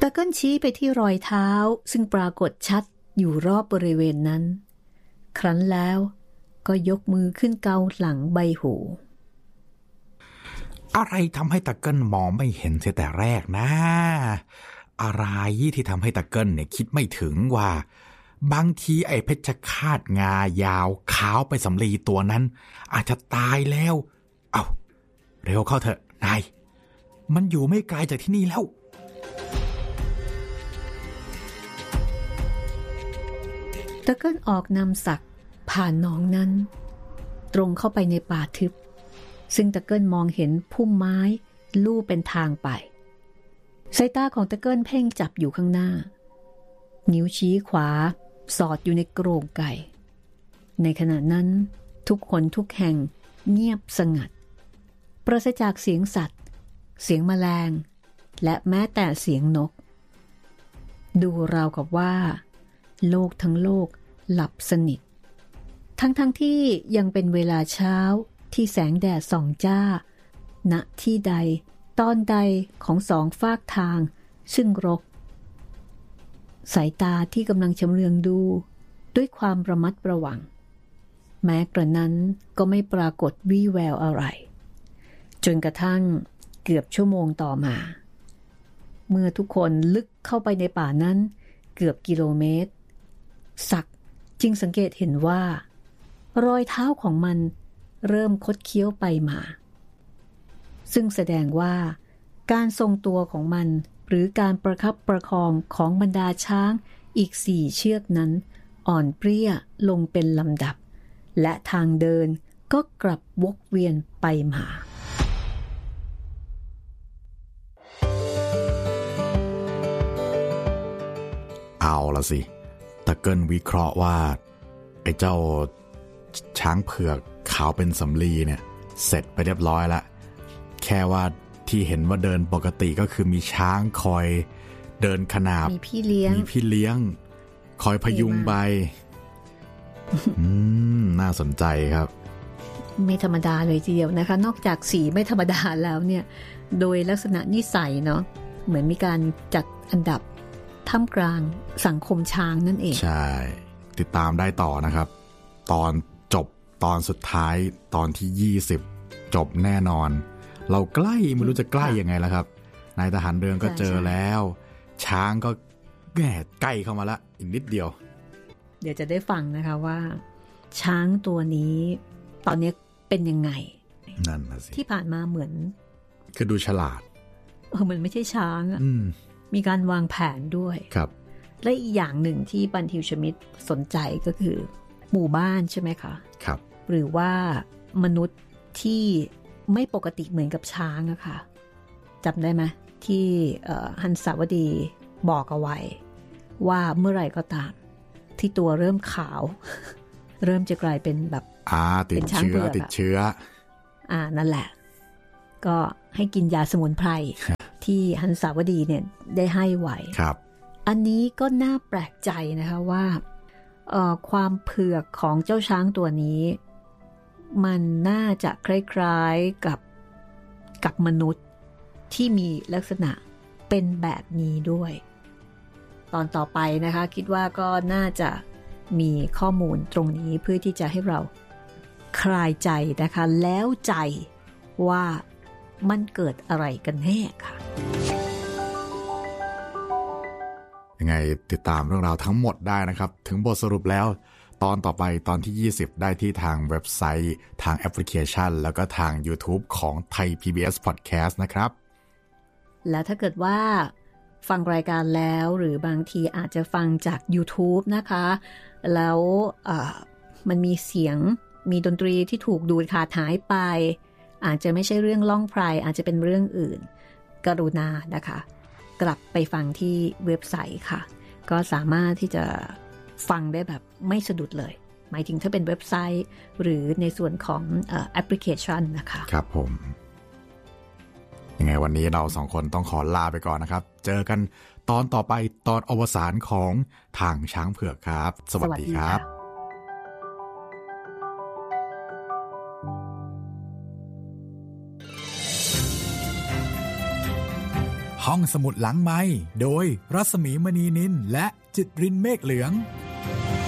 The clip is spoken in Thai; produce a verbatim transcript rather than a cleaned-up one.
ตะเกิ้ลชี้ไปที่รอยเท้าซึ่งปรากฏชัดอยู่รอบบริเวณนั้นครั้นแล้วก็ยกมือขึ้นเกาหลังใบหูอะไรทำให้ตะเกิ้ลมองไม่เห็นเสียแต่แรกนะอะไรที่ทำให้ตะเกิ้ลเนี่ยคิดไม่ถึงว่าบางทีไอ้เพชฌฆาตงายาวขาวไปสำลีตัวนั้นอาจจะตายแล้วเอ้าเร็วเข้าเถอะนายมันอยู่ไม่ไกลจากที่นี่แล้วตะเกิ้ลออกนำศักดิ์ผ่านหนองนั้นตรงเข้าไปในป่าทึบซึ่งตะเกิ้ลมองเห็นพุ่มไม้ลู่เป็นทางไปสายตาของตะเกิ้ลเพ่งจับอยู่ข้างหน้านิ้วชี้ขวาสอดอยู่ในโกรงไก่ในขณะนั้นทุกคนทุกแห่งเงียบสงัดปราศจากเสียงสัตว์เสียงแมลงและแม้แต่เสียงนกดูราวกับว่าโลกทั้งโลกหลับสนิททั้งๆ ท, ที่ยังเป็นเวลาเช้าที่แสงแดดส่องจ้าณที่ใดตอนใดของสองฟากทางซึ่งรกสายตาที่กำลังชำเลืองดูด้วยความระมัดระวังแม้กระนั้นก็ไม่ปรากฏวี่แววอะไรจนกระทั่งเกือบชั่วโมงต่อมาเมื่อทุกคนลึกเข้าไปในป่านั้นเกือบกิโลเมตรศักดิ์จึงสังเกตเห็นว่ารอยเท้าของมันเริ่มคดเคี้ยวไปมาซึ่งแสดงว่าการทรงตัวของมันหรือการประคับประคองของบรรดาช้างอีกสี่เชือกนั้นอ่อนเปรี้ยลงเป็นลำดับและทางเดินก็กลับวกเวียนไปมาเอาละสิตะเกิ้ลวิเคราะห์ว่าไอ้เจ้าช้างเผือกขาวเป็นสำลีเนี่ยเสร็จไปเรียบร้อยละแค่ว่าที่เห็นว่าเดินปกติก็คือมีช้างคอยเดินขนาบมีพี่เลี้ยงมีพี่เลี้ยงคอยพยุงไปอืมน่าสนใจครับไม่ธรรมดาเลยทีเดียวนะคะนอกจากสีไม่ธรรมดาแล้วเนี่ยโดยลักษณะนิสัยเนาะเหมือนมีการจัดอันดับท่ามกลางสังคมช้างนั่นเองใช่ติดตามได้ต่อนะครับตอนจบตอนสุดท้ายตอนที่ยี่สิบจบแน่นอนเราใกล้ไม่รู้จะใกล้ยังไงแล้วครับนายทหารเรืองก็เจอแล้วช้างก็แง่ใกล้เข้ามาละอีกนิดเดียวเดี๋ยวจะได้ฟังนะคะว่าช้างตัวนี้ตอนนี้เป็นยังไงนั่นนะสิที่ผ่านมาเหมือนคือดูฉลาดเออมันไม่ใช่ช้างอ่ะมีการวางแผนด้วยครับและอีกอย่างหนึ่งที่บันทิวชมิตสนใจก็คือหมู่บ้านใช่ไหมคะครับหรือว่ามนุษย์ที่ไม่ปกติเหมือนกับช้างอะค่ะจำได้ไหมที่ฮันสาวดีบอกเอาไว้ว่าเมื่อไหร่ก็ตามที่ตัวเริ่มขาวเริ่มจะกลายเป็นแบบอ่าติดเชื้อติดเชื้ออ่านั่นแหละก็ให้กินยาสมุนไพร ที่ฮันสาวดีเนี่ยได้ให้ไว้ครับอันนี้ก็น่าแปลกใจนะคะว่าเอ่อความเผือกของเจ้าช้างตัวนี้มันน่าจะคล้ายๆกับกับมนุษย์ที่มีลักษณะเป็นแบบนี้ด้วยตอนต่อไปนะคะคิดว่าก็น่าจะมีข้อมูลตรงนี้เพื่อที่จะให้เราคลายใจนะคะแล้วใจว่ามันเกิดอะไรกันแน่ค่ะยังไงติดตามเรื่องราวทั้งหมดได้นะครับถึงบทสรุปแล้วตอนต่อไปตอนที่ยี่สิบได้ที่ทางเว็บไซต์ทางแอปพลิเคชันแล้วก็ทาง YouTube ของไทย พี บี เอส Podcast นะครับแล้วถ้าเกิดว่าฟังรายการแล้วหรือบางทีอาจจะฟังจาก YouTube นะคะแล้วมันมีเสียงมีดนตรีที่ถูกดูดขาดหายไปอาจจะไม่ใช่เรื่องล่องไพรอาจจะเป็นเรื่องอื่นกรุณานะคะกลับไปฟังที่เว็บไซต์ค่ะก็สามารถที่จะฟังได้แบบไม่สะดุดเลยหมายถึงถ้าเป็นเว็บไซต์หรือในส่วนของแอปพลิเคชันนะคะครับผมยังไงวันนี้เราสองคนต้องขอลาไปก่อนนะครับเจอกันตอนต่อไปตอนอวสานของทางช้างเผือกครับสวัสดีครับห้องสมุดหลังไมค์โดยรัศมีมณีนินและจิตรินเมฆเหลือง